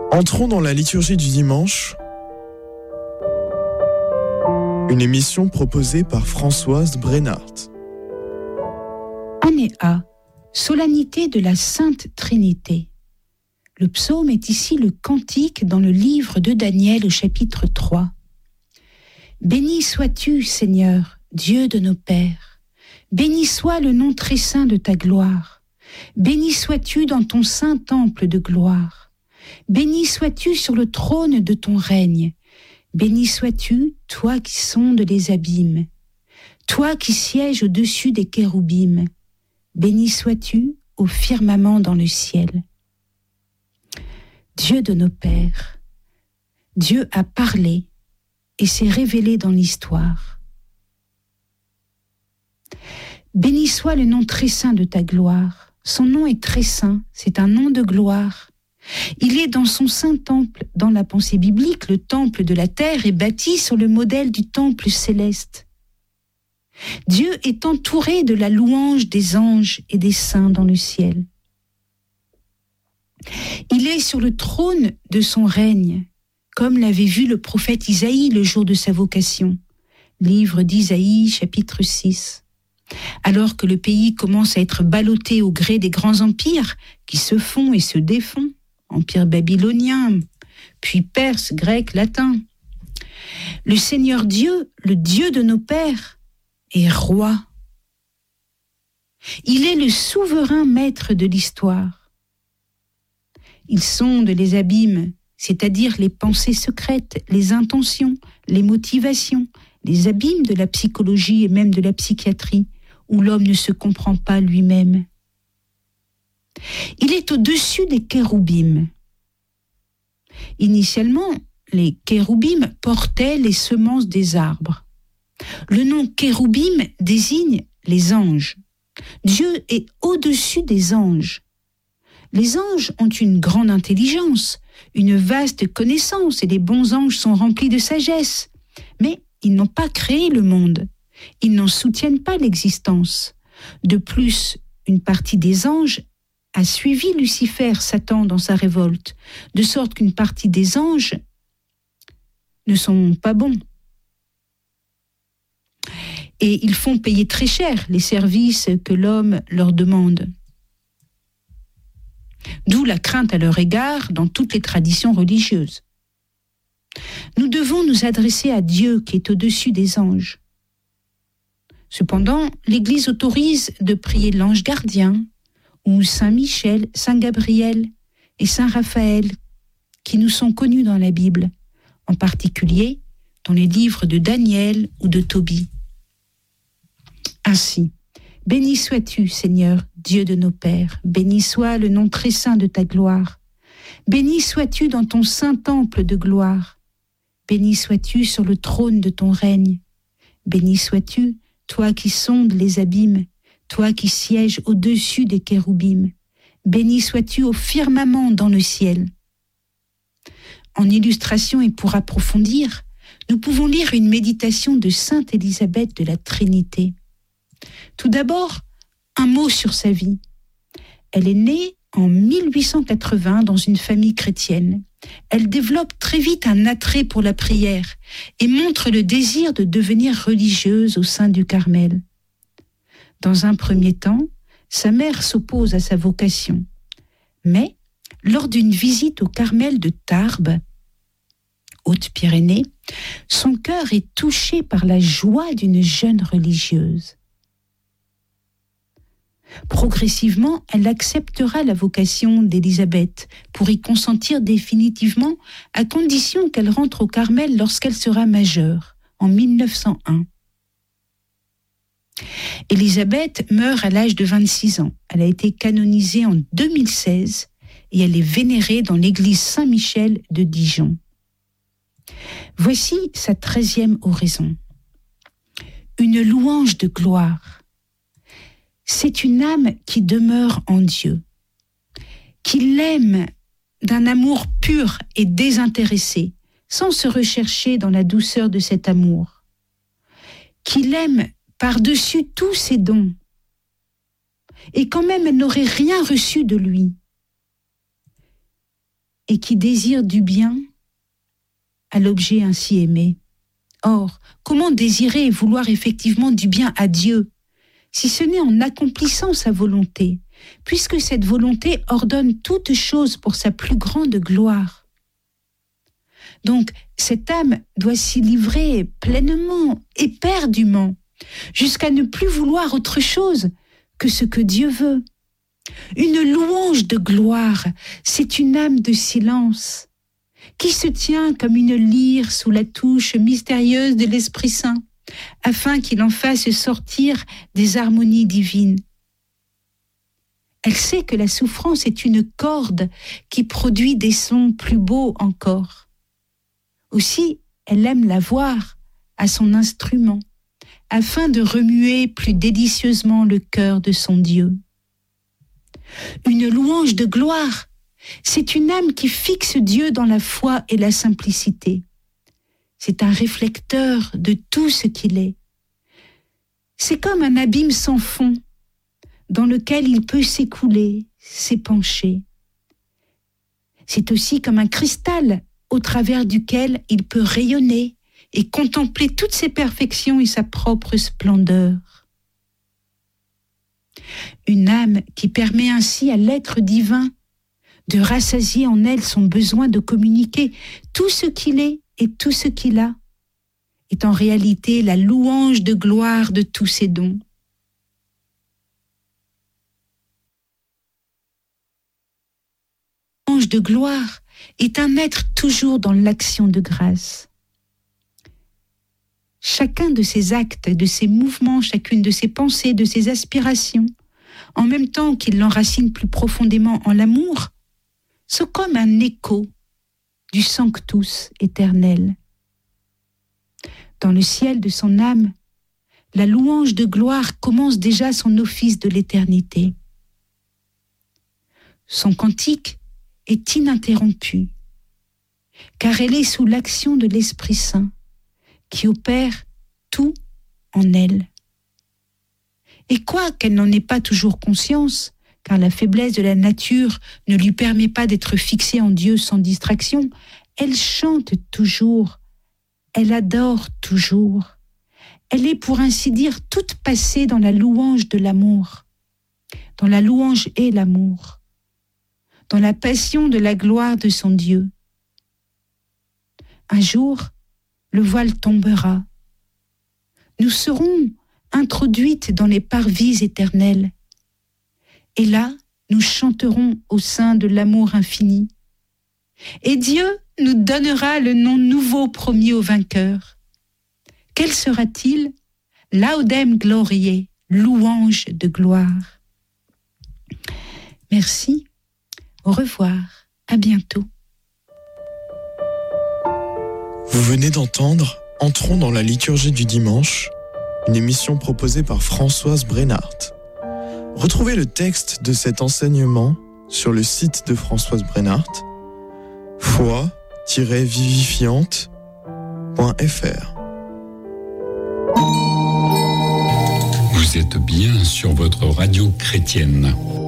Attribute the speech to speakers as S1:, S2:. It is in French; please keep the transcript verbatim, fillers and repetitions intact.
S1: Entrons dans la liturgie du dimanche, une émission proposée par Françoise Brennart.
S2: Année A, solennité de la Sainte Trinité. Le psaume est ici le cantique dans le livre de Daniel au chapitre trois. Béni sois-tu, Seigneur, Dieu de nos pères. Béni soit le nom très saint de ta gloire. Béni sois-tu dans ton saint temple de gloire. Béni sois-tu sur le trône de ton règne. Béni sois-tu, toi qui sondes les abîmes. Toi qui sièges au-dessus des kéroubim. Béni sois-tu au firmament dans le ciel. Dieu de nos pères, Dieu a parlé et s'est révélé dans l'histoire. Béni soit le nom très saint de ta gloire. Son nom est très saint, c'est un nom de gloire. Il est dans son saint temple. Dans la pensée biblique, le temple de la terre est bâti sur le modèle du temple céleste. Dieu est entouré de la louange des anges et des saints dans le ciel. Il est sur le trône de son règne, comme l'avait vu le prophète Isaïe le jour de sa vocation. Livre d'Isaïe, chapitre six. Alors que le pays commence à être ballotté au gré des grands empires qui se font et se défont, empire babylonien, puis perse, grec, latin. Le Seigneur Dieu, le Dieu de nos pères, est roi. Il est le souverain maître de l'histoire. Il sonde les abîmes, c'est-à-dire les pensées secrètes, les intentions, les motivations, les abîmes de la psychologie et même de la psychiatrie, où l'homme ne se comprend pas lui-même. Il est au-dessus des kéroubim. Initialement, les kéroubim portaient les semences des arbres. Le nom kéroubim désigne les anges. Dieu est au-dessus des anges. Les anges ont une grande intelligence, une vaste connaissance, et les bons anges sont remplis de sagesse. Mais ils n'ont pas créé le monde. Ils n'en soutiennent pas l'existence. De plus, une partie des anges a suivi Lucifer, Satan, dans sa révolte, de sorte qu'une partie des anges ne sont pas bons. Et ils font payer très cher les services que l'homme leur demande. D'où la crainte à leur égard dans toutes les traditions religieuses. Nous devons nous adresser à Dieu qui est au-dessus des anges. Cependant, l'Église autorise de prier l'ange gardien, ou Saint Michel, Saint Gabriel et Saint Raphaël, qui nous sont connus dans la Bible, en particulier dans les livres de Daniel ou de Tobie. Ainsi, béni sois-tu, Seigneur, Dieu de nos pères, béni soit le nom très saint de ta gloire, béni sois-tu dans ton saint temple de gloire, béni sois-tu sur le trône de ton règne, béni sois-tu, toi qui sondes les abîmes, toi qui sièges au-dessus des kéroubim, béni sois-tu au firmament dans le ciel. En illustration et pour approfondir, nous pouvons lire une méditation de Sainte Élisabeth de la Trinité. Tout d'abord, un mot sur sa vie. Elle est née en mille huit cent quatre-vingts dans une famille chrétienne. Elle développe très vite un attrait pour la prière et montre le désir de devenir religieuse au sein du Carmel. Dans un premier temps, sa mère s'oppose à sa vocation. Mais, lors d'une visite au Carmel de Tarbes, Haute-Pyrénées, son cœur est touché par la joie d'une jeune religieuse. Progressivement, elle acceptera la vocation d'Élisabeth pour y consentir définitivement, à condition qu'elle rentre au Carmel lorsqu'elle sera majeure, en mille neuf cent un. Élisabeth meurt à l'âge de vingt-six ans. Elle a été canonisée en deux mille seize et elle est vénérée dans l'église Saint-Michel de Dijon. Voici sa treizième oraison. Une louange de gloire. C'est une âme qui demeure en Dieu, qui l'aime d'un amour pur et désintéressé, sans se rechercher dans la douceur de cet amour, qui l'aime par-dessus tous ses dons, et quand même elle n'aurait rien reçu de lui. et qui désire du bien à l'objet ainsi aimé. Or, comment désirer et vouloir effectivement du bien à Dieu, si ce n'est en accomplissant sa volonté, puisque cette volonté ordonne toute chose pour sa plus grande gloire. Donc, cette âme doit s'y livrer pleinement, éperdument, jusqu'à ne plus vouloir autre chose que ce que Dieu veut. Une louange de gloire, c'est une âme de silence, qui se tient comme une lyre sous la touche mystérieuse de l'Esprit Saint, afin qu'il en fasse sortir des harmonies divines. Elle sait que la souffrance est une corde qui produit des sons plus beaux encore. Aussi, elle aime la voir à son instrument, afin de remuer plus délicieusement le cœur de son Dieu. Une louange de gloire, c'est une âme qui fixe Dieu dans la foi et la simplicité. C'est un réflecteur de tout ce qu'il est. C'est comme un abîme sans fond, dans lequel il peut s'écouler, s'épancher. C'est aussi comme un cristal au travers duquel il peut rayonner et contempler toutes ses perfections et sa propre splendeur. Une âme qui permet ainsi à l'être divin de rassasier en elle son besoin de communiquer tout ce qu'il est et tout ce qu'il a, est en réalité la louange de gloire de tous ses dons. La louange de gloire est un être toujours dans l'action de grâce. Chacun de ses actes, de ses mouvements, chacune de ses pensées, de ses aspirations, en même temps qu'il l'enracine plus profondément en l'amour, sont comme un écho du Sanctus éternel. Dans le ciel de son âme, la louange de gloire commence déjà son office de l'éternité. Son cantique est ininterrompu, car elle est sous l'action de l'Esprit Saint, qui opère tout en elle. Et quoi qu'elle n'en ait pas toujours conscience, car la faiblesse de la nature ne lui permet pas d'être fixée en Dieu sans distraction, elle chante toujours, elle adore toujours. Elle est, pour ainsi dire, toute passée dans la louange de l'amour, dans la louange et l'amour, dans la passion de la gloire de son Dieu. Un jour, le voile tombera. Nous serons introduites dans les parvis éternels. Et là, nous chanterons au sein de l'amour infini. Et Dieu nous donnera le nom nouveau promis au vainqueur. Quel sera-t-il? Laudem gloriae, louange de gloire. Merci, au revoir, à bientôt.
S1: Vous venez d'entendre Entrons dans la liturgie du dimanche, une émission proposée par Françoise Brennart. Retrouvez le texte de cet enseignement sur le site de Françoise Brennart, foi tiret vivifiante point f r.
S3: Vous êtes bien sur votre radio chrétienne.